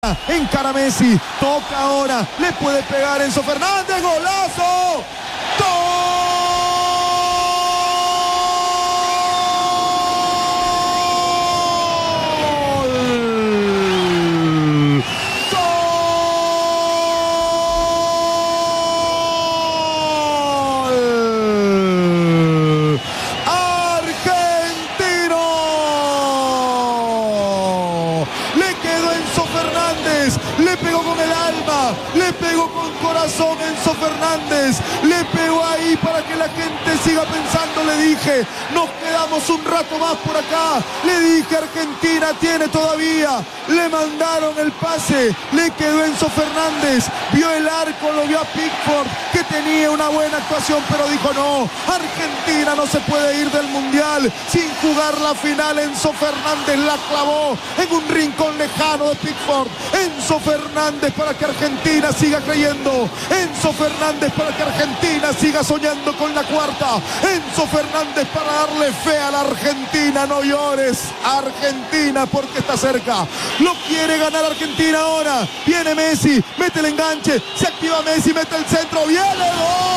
Encara Messi, toca ahora, le puede pegar Enzo Fernández, golazo, le pegó con el alma, le pegó con corazón Enzo Fernández, le pegó ahí para que la gente siga pensando. Le dije, nos quedamos un rato más por acá, le dije, Argentina tiene todavía, le mandaron el pase, le quedó Enzo Fernández, vio el arco, lo vio a Pickford, que tenía una buena actuación, pero dijo no, Argentina no se puede ir del Mundial sin jugar la final. Enzo Fernández la clavó en un rincón lejano de Pickford. Enzo Fernández para que Argentina siga creyendo, Enzo Fernández para que Argentina siga soñando con la cuarta, Enzo Fernández para darle fe a la Argentina. No llores, Argentina, porque está cerca, lo quiere ganar Argentina ahora. Viene Messi, mete el enganche, se activa Messi, mete el centro, viene el gol.